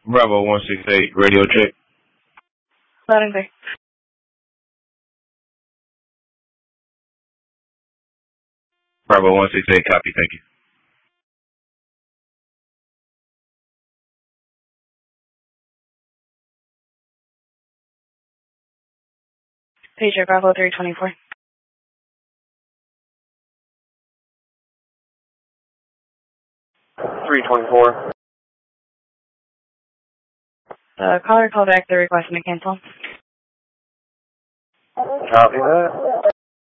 Bravo 168, radio check. Loud and clear. Bravo 168, copy, thank you. Pager, Bravo 324. 324. The caller called back. They're requesting to cancel. Copy that.